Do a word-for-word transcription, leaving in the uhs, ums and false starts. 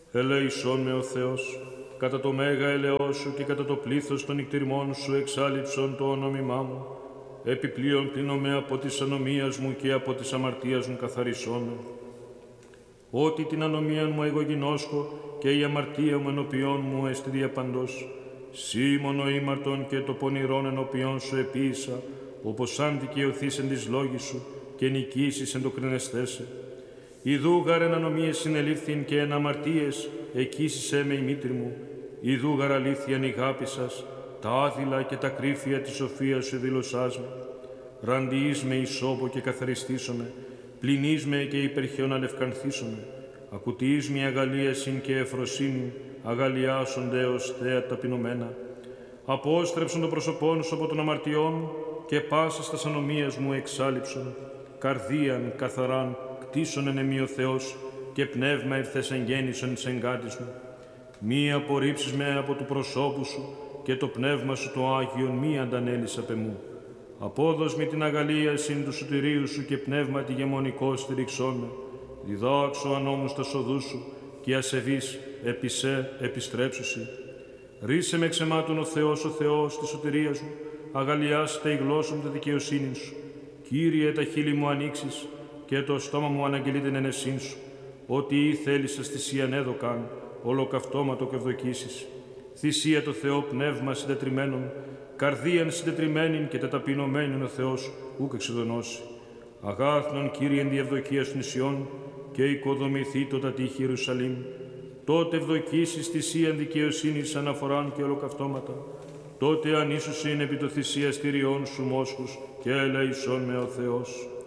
Ελέησόν με ο Θεός, κατά το μέγα ελαιό σου και κατά το πλήθος των νυκτηριμών σου εξάλληψον το όνομημά μου, επιπλέον πλήνομαι από της ανομίας μου και από της αμαρτίας μου καθαρισόν με. Ότι την ανομία μου εγώ γινώσκω και η αμαρτία μου ενωπιών μου εστι διαπαντός. Σήμωνο ήμαρτον και το πονηρόν ενωπιών σου επίησα, όπως αν δικαιωθείς εν της λόγης σου και νικήσεις εν το κρινεστέσαι. Ιδού γαρ εν ανομίες συνελήφθην και εν αμαρτίες εκοίσισέ με η μήτρη μου. Ιδού γαρ αλήθειαν η αγάπη σας, τα άδειλα και τα κρύφια της σοφίας σου δήλωσάς με. Ραντιείς με ισόπο και καθαριστήσομαι, πληνείς με και υπερχαιών αλευκανθήσομαι. Ακουτιείς με αγαλίασιν και εφροσύνην, αγαλιάσονται ως θέα ταπεινωμένα. Απόστρεψον το προσωπόν σου από των αμαρτιών και πάσας τας ανομίας μου εξάλληψον. Καρδίαν καθαράν κτίσον εν εμεί ο Θεός και πνεύμα ήρθες εγγέννησον εις εγκάτης μου. Μη απορρίψεις με από του προσώπου σου και το πνεύμα σου το Άγιον μη αντανέλεις απ' εμού. Απόδος με την αγαλίασιν του σωτηρίου σου και πνεύμα τη γεμονικό στηριξόν με. Διδάξω ανώμους τα σοδούς σου και ασεβείς επί σε επιστρέψουσι. Ρίσε με ξεμάτων ο Θεός ο Θεός της σωτηρίας μου, αγαλιάστε η γλώσσα μου τη δικαιοσύνη σου. Κύριε, τα χείλη μου ανοίξεις και το στόμα μου αναγγελεί την ενεσύν σου. Ό,τι ή θέλησες θυσίαν έδωκαν, ολοκαυτώματο και ευδοκίσεις. Θυσία το Θεό πνεύμα συντετριμένον, καρδίαν συντετριμένην και τεταπεινωμένην ο Θεός ούκ εξεδονώσει. Αγάθνον Κύριε εν διευδοκία των νησιών και οικοδομηθεί το τα τείχη Ιερουσαλήμ. Τότε ευδοκίσεις θυσίαν δικαιοσύνης αναφοράν και ολοκαυτώματα. Τότε ανίσουσιν επί το θυσιαστήριόν σου μόσχους και ελέησόν με ο Θεός.